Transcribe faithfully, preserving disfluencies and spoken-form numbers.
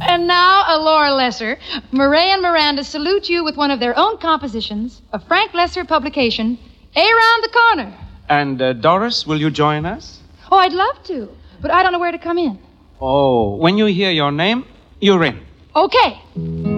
And now, a Laura Lesser. Murray and Miranda salute you with one of their own compositions, a Frank Lesser publication, Around the Corner. And, uh, Doris, will you join us? Oh, I'd love to, but I don't know where to come in. Oh, when you hear your name, you're in. Okay.